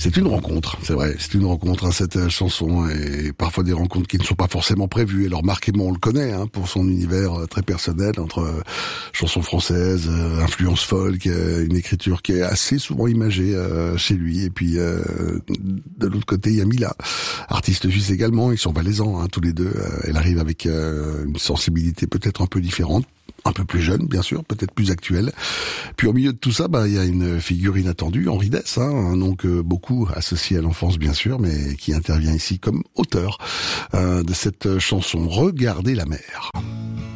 C'est une rencontre, c'est vrai, c'est une rencontre, cette chanson, et parfois des rencontres qui ne sont pas forcément prévues. Alors Marc Aymon, on le connaît, pour son univers très personnel, entre chansons françaises, influence folk, une écriture qui est assez souvent imagée chez lui, et puis de l'autre côté, il y a Mila, artiste suisse également, ils sont valaisans, tous les deux. Elle arrive avec une sensibilité peut-être un peu différente, un peu plus jeune, bien sûr, peut-être plus actuelle. Puis au milieu de tout ça, il y a une figure inattendue, Henri Dess, un nom que beaucoup associent à l'enfance, bien sûr, mais qui intervient ici comme auteur de cette chanson. Regardez la mer.